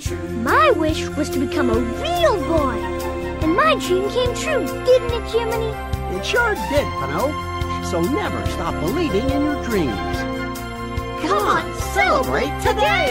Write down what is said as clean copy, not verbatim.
My wish was to become a real boy. And my dream came true, didn't it, Jiminy? It sure did, Pinot. So never stop believing in your dreams. Come on, celebrate today!